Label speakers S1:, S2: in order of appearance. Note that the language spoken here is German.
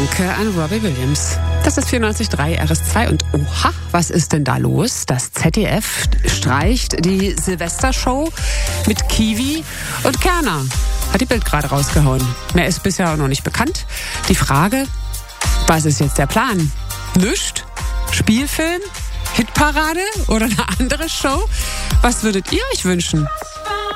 S1: Danke an Robbie Williams. Das ist 94.3 RS2 und oha, was ist denn da los? Das ZDF streicht die Silvestershow mit Kiwi und Kerner. Hat die Bild gerade rausgehauen. Mehr ist bisher auch noch nicht bekannt. Die Frage, was ist jetzt der Plan? Nischt? Spielfilm? Hitparade oder eine andere Show? Was würdet ihr euch wünschen?